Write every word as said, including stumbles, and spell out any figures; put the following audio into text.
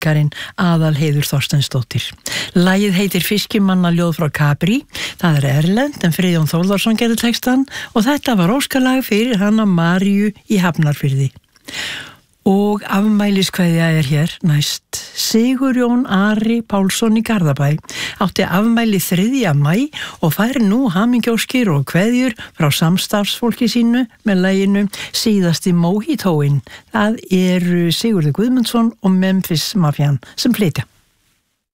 leikarinn Aðalheiður Þorsteinsdóttir. Lagið heitir Fiskimannaljóð frá Capri. Það er erlent en Friðjón Þórðarsson gerði textann og þetta var óskalag fyrir hana Maríu í Hafnarfirði. Og afmæliskveðja er hér næst. Sigurjón Ari Pálsson í Garðabæ átti afmæli þriðja maí og fær nú hamingjóskir og kveðjur frá samstarfsfólki sínu með laginu Síðasti Mojitóinn. Það eru Sigurður Guðmundsson og Memphis Mafjan sem flytja.